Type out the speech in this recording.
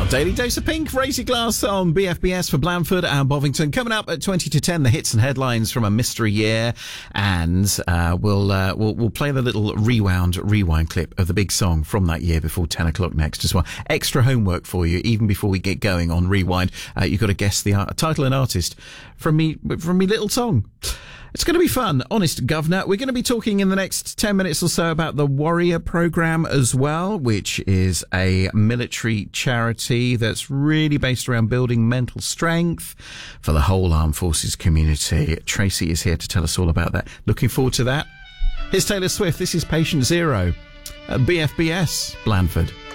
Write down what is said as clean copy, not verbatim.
Daily Dose of Pink, Racy Glass on BFBS for Blandford and Bovington. Coming up at 20 to 10, the hits and headlines from a mystery year, and we'll play the little rewind clip of the big song from that year before 10 o'clock next as well. Extra homework for you, even before we get going on Rewind. You've got to guess the title and artist from me little song. It's going to be fun. Honest Governor. We're going to be talking in the next 10 minutes or so about the Warrior Programme as well, which is a military charity that's really based around building mental strength for the whole armed forces community. Tracy is here to tell us all about that. Looking forward to that. Here's Taylor Swift. This is Patient Zero at BFBS, Blandford.